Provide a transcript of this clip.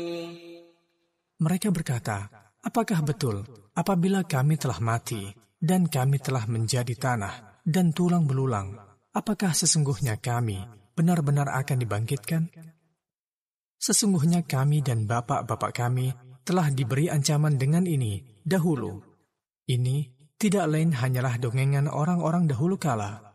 Mereka berkata, apakah betul apabila kami telah mati dan kami telah menjadi tanah dan tulang belulang, apakah sesungguhnya kami benar-benar akan dibangkitkan? Sesungguhnya kami dan bapak-bapak kami telah diberi ancaman dengan ini dahulu. Ini tidak lain hanyalah dongengan orang-orang dahulu kala.